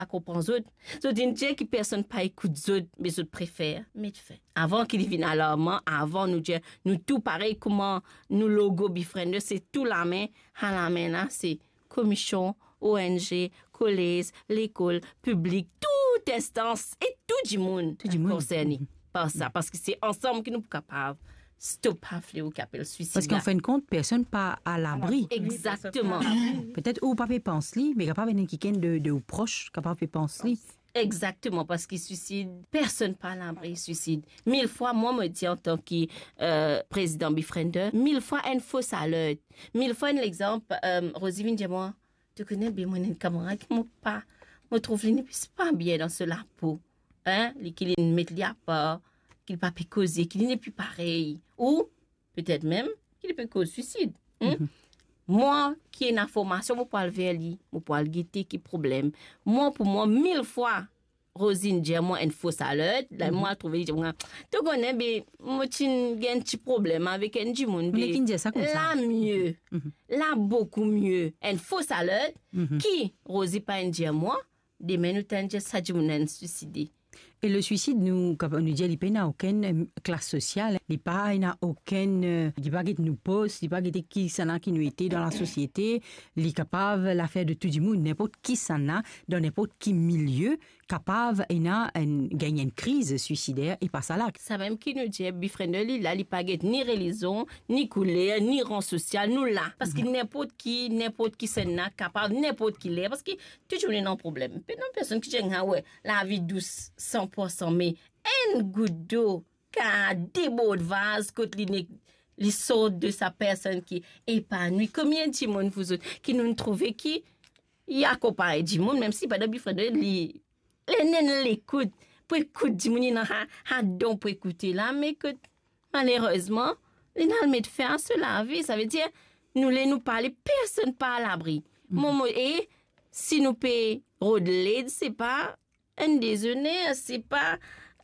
à comprendre autres. So d'une dire que personne pas écoute autres, mais autres préfèrent, mais fait. Avant qu'il vienne alarmant, avant nous dire, nous tout pareil, comment nous logo Befriender, c'est tout la main, à la main là, c'est commission, ONG, collège, l'école, public, toute instance et tout du monde concerné par ça, parce que c'est ensemble que nous sommes capables stop un fléau qui appelle suicide. Parce qu'en fin de compte, personne pas à l'abri. Exactement. Peut-être ou pas penser, mais capable de quelqu'un de proche, capable de penser. Exactement, parce qu'il suicide, personne pas à l'abri, suicide. 1000 fois, moi, me dis en tant que président Befriender, 1000 fois, une fausse alerte. 1000 fois, un exemple, Rosivine dit moi, tu connais bien mon camarade qui m'a pas, me trouve n'est pas bien dans ce peau. Hein, qu'il ne mette à part, qu'il ne peut pas causer, qu'il n'est plus pareil. Ou, peut-être même, qu'il peut causer suicide. Moi, qui ai une information, je peux le vers lui, je peux le guetter, qui problème. Moi, pour moi, 1000 fois, Rosine dit moi une fausse alerte. Là, moi, trouvé, tu connais, mais moi, j'ai un petit problème avec un du monde. Là, mieux. Là, beaucoup mieux. Une fausse alerte, qui, Rosie, pas un dit moi, demain, nous t'en dit ça, du monde suicidé. Et le suicide, nous dit, il n'a aucune classe sociale, il n'a aucune, il pas nous poste, il pas qui s'en a qui nous était dans la société, il est capable de faire de tout le monde, n'importe qui s'en a, dans n'importe qui milieu, capable de gagner une crise suicidaire et pas ça là. Ça même qui nous dit, Befriender, il n'a pas ni religion, ni couleur, ni rang social, nous là. Parce que n'importe qui s'en a, capable, n'importe qui l'est, parce que toujours il y a un problème. Puis non, personne qui dit, la vie douce, 100%, mais une goutte d'eau qui a déborde vase contre les sortes de sa personne qui est épanouie. Combien de monde vous autres qui nous trouvez qui y a comparé du monde, même si pas de Befriender, les nègres l'écoutent, pour écouter du monde, il y a un don pour écouter là, mais que malheureusement, les nègres mettent fin à cela. Ça veut dire, nous parler, personne pas à l'abri. Et si nous payons rodeler, c'est pas un déjeuner, c'est pas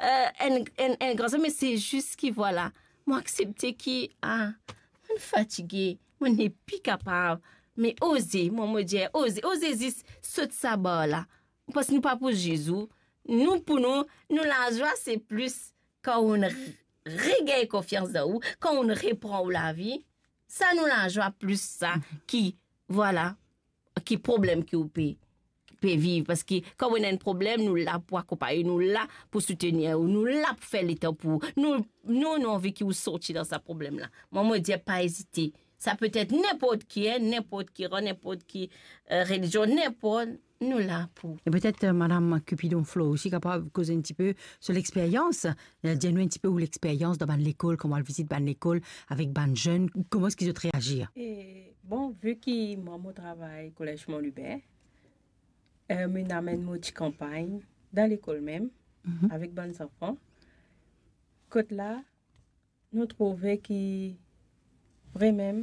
un grand, mais c'est juste qui, voilà, moi accepter qui, fatigué, moi n'est plus capable, mais oser, moi me dire, oser, saute sa barre là, parce que nous pas pour Jésus, nous pour nous la joie c'est plus quand on regagne confiance dans vous, quand on reprend la vie, ça nous la joie plus ça, qui, voilà, qui problème qui vous paye. Peut vivre parce que quand on a un problème nous là pour accompagner nous là pour soutenir nous là pour faire l'état pour nous on envie qui vous sortir dans ce problème là moi me dis pas hésiter ça peut être n'importe qui religion n'importe nous là pour et peut-être madame Cupidon Flo aussi capable de causer un petit peu sur l'expérience dis-nous un petit peu où l'expérience dans l'école comment elle visite l'école avec ban jeunes comment est-ce qu'ils ont réagir et bon vu que moi mon travail collège Mont-Lubert me amène mon petit campagne dans l'école même, avec bons enfants. Côté là, nous trouvons que vraiment,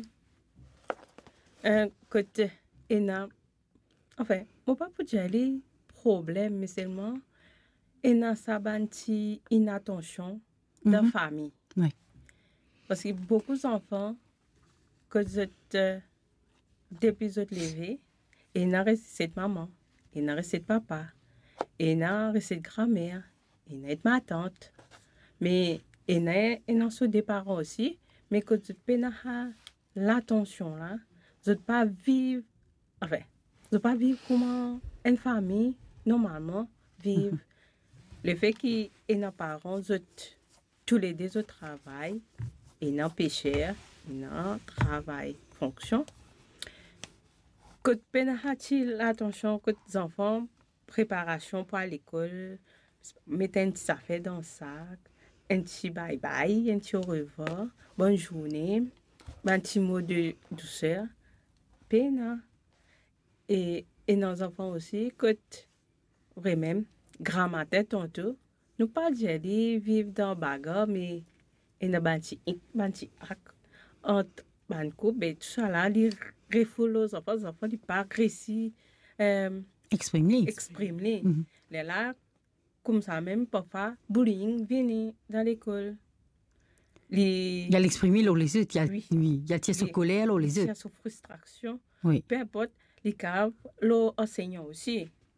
côté énorme, enfin, mon pas pour dire les problèmes, mais seulement, énorme ça banti inattention dans la famille. Oui. Parce que beaucoup d'enfants, que depuis qu'ils levé, et n'a recette maman. Il n'a recette papa, il n'a recette grand-mère, il n'a ma tante, mais il n'a sous des parents aussi, mais que tu peux avoir l'attention là, tu ne peux pas vivre, enfin, tu ne peux pas vivre comme une famille normalement vivre. Le fait qu'il n'a parents, tous les deux au travail, il n'a pécheur, il n'a travail, fonction. Que peine-t-il l'attention que les enfants, préparation pour l'école, mettre un petit affaire dans le sac, un petit bye-bye, un petit au revoir, bonne journée, un petit mot de douceur, peine. Et nos enfants aussi, que vraiment, grand-mère tantôt, nous pas d'y vivre dans bagarre, mais il y a un petit hack entre ban couple et tout ça là, les refouler les enfants ils pas réussi exprimer les là comme ça même parfois bullying vient dans l'école il y a l'exprimer là les autres il y a tiers colère là les autres il y a frustration peu importe les cas l'enseignant aussi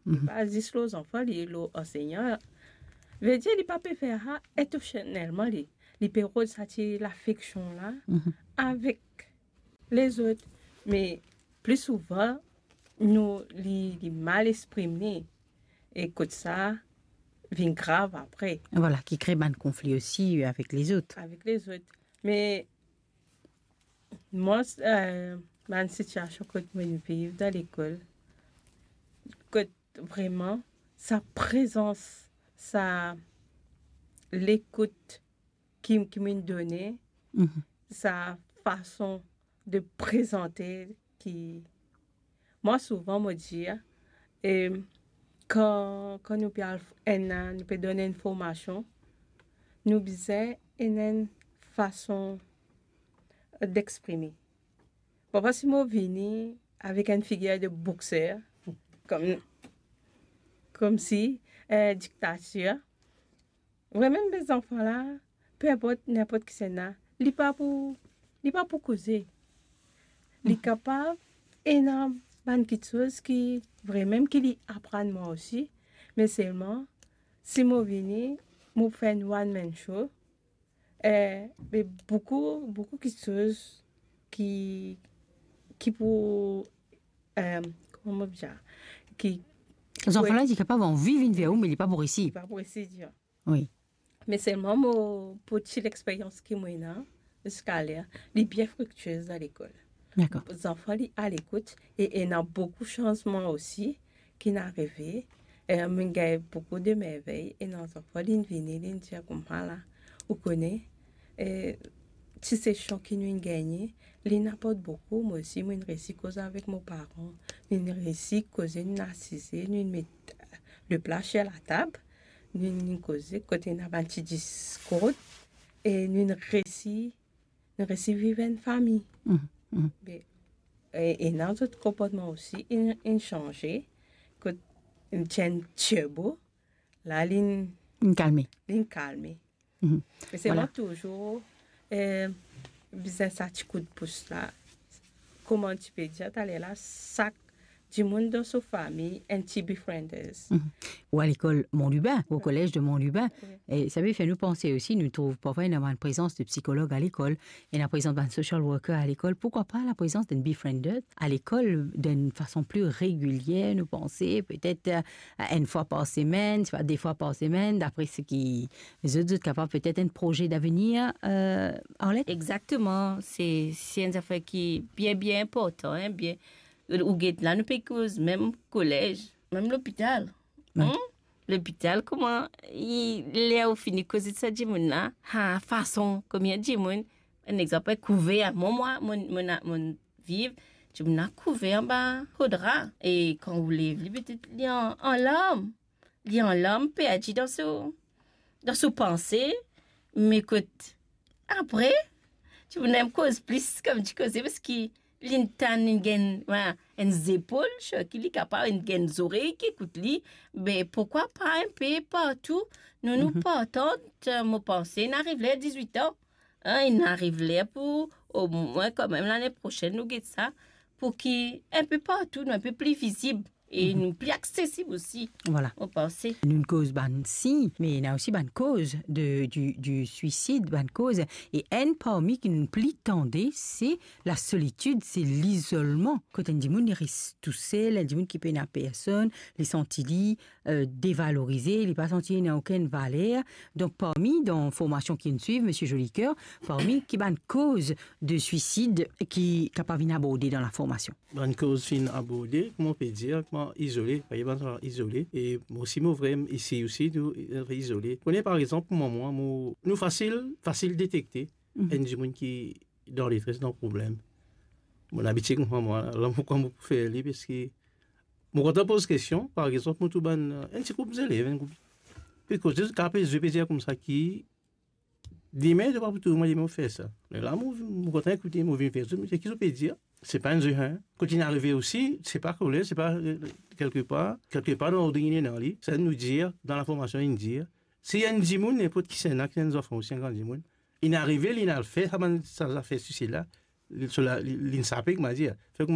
Il pas dit aux enfants, les enseignants. Veut dire, il pas peut faire ça intentionnellement. Il peut ressentir l'affection là avec les autres. Mais plus souvent, nous, les mal exprimés. Et que ça vient grave après. Voilà, qui crée un conflit aussi avec les autres. Avec les autres. Mais moi, une situation que je vis dans l'école, que vraiment, sa présence, l'écoute qui me donnait, sa façon de présenter, moi, souvent, me dire, quand nous pouvons donner une formation, nous avons une façon d'exprimer. Parfois, si je viens avec une figure de boxeur, comme si, dictature, vraiment, les enfants là, peu importe n'importe qui c'est là, ils ne sont pas pour causer. Ils sont capables d'énormément de choses qui vraiment qui apprennent moi aussi, mais seulement si je viens, je fais une one-man show, mais beaucoup de choses qui pour comment dire qui les enfants là ils sont capables de vivre une vie mais ils pas pour ici. Pas pour ici dire. Oui. Mais seulement mon petite expérience qui moi là scalaire, les bien fructueuse à l'école. D'accord. Les enfants à l'écoute et il y a beaucoup de changements aussi qui sont arrivés. Il y a beaucoup de merveilles et nos enfants ils viennent ils disent comme là vous connaissez si c'est choc qui nous gagné, ils n'apportent beaucoup. Moi aussi, je réussis à causer avec mes parents. Je réussis à causer, nous assister, nous mettre le plat sur la table, nous causer côté d'un petit discours et nous réussis à vivre une famille. Et dans notre comportement aussi, il changé. Quand on tient beau, là, il calme. Mais c'est voilà. Toujours besoin ça petit coup de pouce là. Comment tu peux dire, t'allais là, sac du monde dans sa famille, un petit befrienders. Ou à l'école Mont-Lubin, au collège de Mont-Lubin. Et ça veut faire nous penser aussi, nous trouvons parfois une présence de psychologue à l'école et la présence d'un social worker à l'école. Pourquoi pas la présence d'un befriender à l'école d'une façon plus régulière, nous penser peut-être une fois par semaine, soit des fois par semaine, d'après ce qui les autres capables peut-être un projet d'avenir. Arlette? Exactement, c'est une affaire qui est bien important, hein, bien. Ou là nous pécose même collège même l'hôpital l'hôpital comment il est au fini cause de ça dit mon là façon comme il dit mon un exemple couvert mon vivre tu m'as couvert bah faudra et quand vous levez peut-être il en l'homme perdu dans son pensée mais écoute après tu m'as cause plus comme tu causes parce que l'intan une épaules qui est capable une oreilles qui écoute lui mais pourquoi pas un peu partout nous partons mon pensée n'arrive là à 18 ans il n'arrive là pour au moins quand même l'année prochaine nous guette ça pour qu'il un peu partout un peu plus visible et nous plus accessible aussi. Voilà. On pensait. Une cause si, mais il y a aussi une cause du suicide, une cause. Et une parmi qui nous plie tendait, c'est la solitude, c'est l'isolement. Quand on dit qu'on reste tout seul, on dit qu'on peut n'a personne, les sentis dévalorisés, les pas sentis n'a aucune valeur. Donc parmi dans formation qui nous suivent, Monsieur Jolicoeur, parmi qui a une cause de suicide qui est capable d'aborder dans la formation. Une cause fin abordée, comment on peut dire, isolé, isolé, et aussi vraiment ici aussi nous isolé. On est par exemple pour moi nous facile détecter un gens qui dans les stress dans problème. Mon habitude moi là pourquoi me faire lui parce que moi quand on pose question par exemple moi tout un petit groupe d'élèves un groupe puis que je peux dire comme ça qui demain de pas tout le monde faire ça. Mais là moi quand écouter moi viens faire ça mais qu'est-ce que je peux dire? C'est pas un jeu, hein. Quand il est arrivé aussi, c'est pas collé, c'est pas quelque part dans l'ordinaire dans lui. Ça nous dire, dans la formation, il dit, s'il y a un dimoun, n'importe qui c'est là, qui a des enfants aussi, un grand dimoun, il est arrivé, il a fait, ça a fait ceci là, il m'a dit,